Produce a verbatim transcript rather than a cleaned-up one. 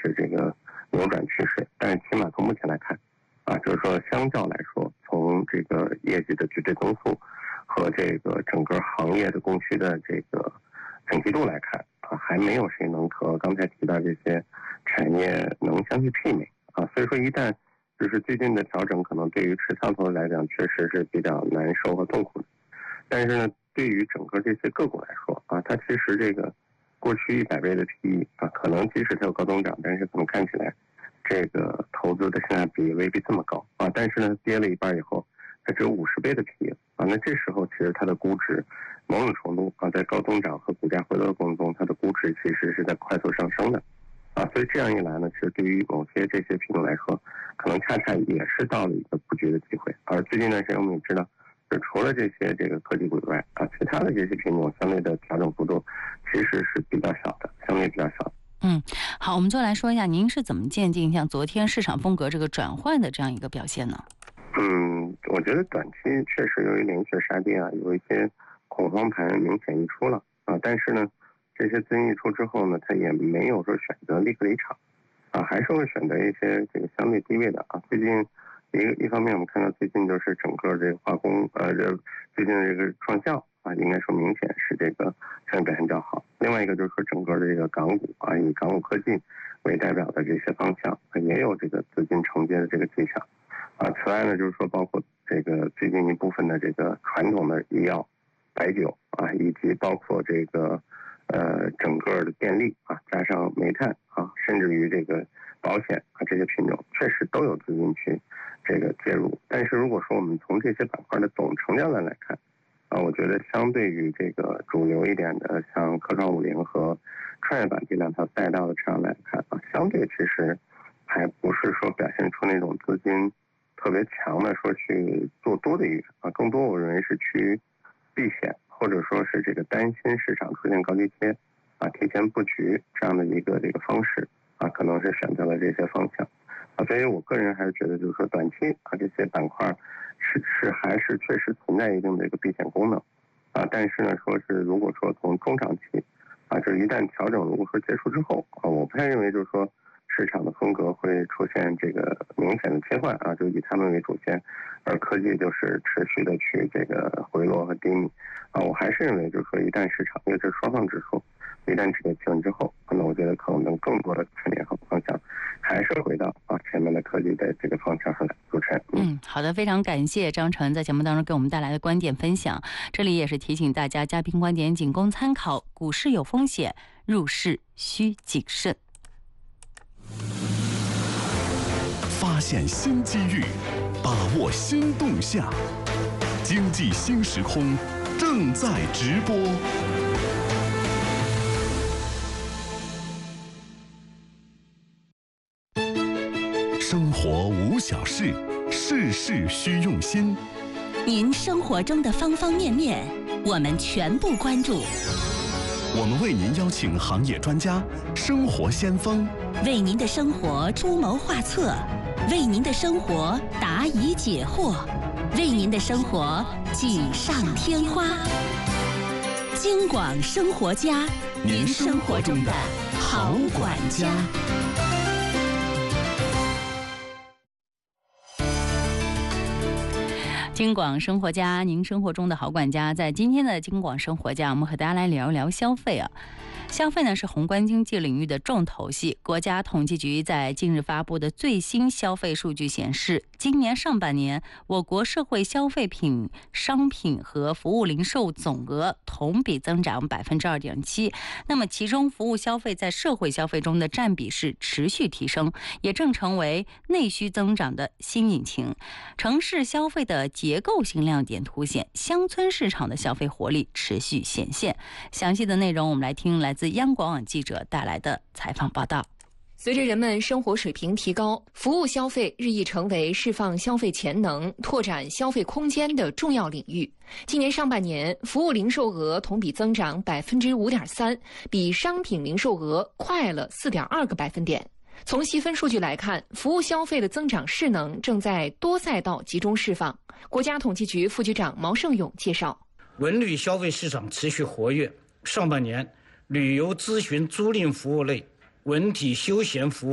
是这个扭转趋势，但是起码从目前来看，啊，就是说相较来说，从这个业绩的绝对增速和这个整个行业的供需的这个整齐度来看，啊，还没有谁能和刚才提到这些产业能相去媲美啊。所以说，一旦就是最近的调整，可能对于持仓投资来讲，确实是比较难受和痛苦的。但是呢，对于整个这些个股来说啊，它其实这个过去一百倍的 P E 啊，可能即使它有高增长，但是可能看起来这个投资的性价比未必这么高啊。但是呢，跌了一半以后，它只有五十倍的 P E 啊，那这时候其实它的估值某种程度啊，在高增长和股价回落的过程中，它的估值其实是在快速上升的啊。所以这样一来呢，其实对于某些这些品种来说，可能恰恰也是到了一个布局的机会。而最近一段时间我们也知道，就除了这些这个科技股以外啊，其他的这些品种相对的调整幅度其实是比较小的，相对比较小的。 嗯，好，我们就来说一下，您是怎么鉴定像昨天市场风格这个转换的这样一个表现呢？ 嗯，我觉得短期确实由于连续杀跌啊，有一些恐慌盘明显溢出了啊，但是呢，这些资金溢出之后呢，它也没有说选择立刻离场啊，还是会选择一些这个相对低位的啊。最近一个一方面，我们看到最近就是整个这个化工呃，这最近的这个创效啊，应该说明显是这个相对表现较好。另外一个就是说整个的这个港股啊，以港股科技为代表的这些方向，也有这个资金承接的这个迹象啊。此外呢，就是说包括这个最近一部分的这个传统的医药、白酒啊，以及包括这个呃整个的电力啊，加上煤炭啊，甚至于这个保险啊这些品种，确实都有资金去这个介入。但是如果说我们从这些板块的总成交量来看啊，我觉得相对于这个主流一点的像科创五零和创业板这两条赛道的这样来看啊，相对其实还不是说表现出那种资金特别强的说去做多的意愿啊，更多我认为是去避险，或者说是这个担心市场出现高低切啊，提前布局这样的一个这个方式啊，可能是选择了这些方向啊。所以我个人还是觉得，就是说短期啊这些板块是是还是确实存在一定的一个避险功能啊。但是呢，说是如果说从中长期啊，这一旦调整如果说结束之后啊，我不太认为就是说市场的风格会出现这个明显的切换啊，就以他们为主线，而科技就是持续的去这个回落和低迷啊。我还是认为就是说一旦市场，因为这是双向指数，一旦止跌企稳之后，可能我觉得可能更多的看点和方向还是回到啊前面的科技的这个方向上来。主持人， 嗯，好的，非常感谢张晨在节目当中给我们带来的观点分享。这里也是提醒大家，嘉宾观点仅供参考，股市有风险，入市需谨慎。 发现新机遇，把握新动向，经济新时空正在直播。生活无小事，事事需用心。 您生活中的方方面面，我们全部关注。 我们为您邀请行业专家、生活先锋， 为您的生活出谋划策，为您的生活答疑解惑，为您的生活锦上添花。京广生活家，您生活中的好管家。 京广生活家，您生活中的好管家。在今天的京广生活家，我们和大家来聊一聊消费啊。消费呢是宏观经济领域的重头戏。国家统计局在近日发布的最新消费数据显示，今年上半年我国社会消费品、商品和服务零售总额同比增长百分之二点七。那么其中服务消费在社会消费中的占比是持续提升，也正成为内需增长的新引擎。城市消费的结构性亮点凸显，乡村市场的消费活力持续显现。详细的内容我们来听来自央广网记者带来的采访报道。 随着人们生活水平提高，服务消费日益成为释放消费潜能、拓展消费空间的重要领域。今年上半年，服务零售额同比增长百分之五点三，比商品零售额快了四点二个百分点。从细分数据来看，服务消费的增长势能正在多赛道集中释放。国家统计局副局长毛胜勇介绍， 文旅消费市场持续活跃，上半年旅游咨询租赁服务类、文体休闲服务